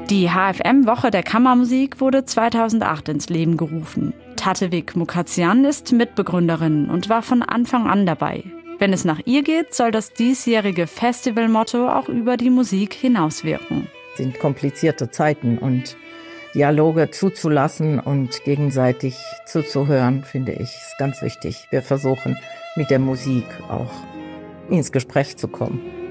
Die HFM-Woche der Kammermusik wurde 2008 ins Leben gerufen. Tatevik Mukatsian ist Mitbegründerin und war von Anfang an dabei. Wenn es nach ihr geht, soll das diesjährige Festivalmotto auch über die Musik hinauswirken. Es sind komplizierte Zeiten und Dialoge zuzulassen und gegenseitig zuzuhören, finde ich, ist ganz wichtig. Wir versuchen mit der Musik auch ins Gespräch zu kommen.